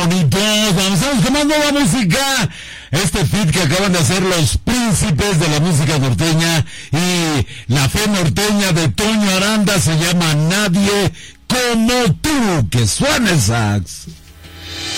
bonitos. Vamos con más nueva música. Este feat que acaban de hacer los príncipes de la música norteña y la fe norteña de Toño Aranda se llama Nadie Como Tú. Que suene el sax.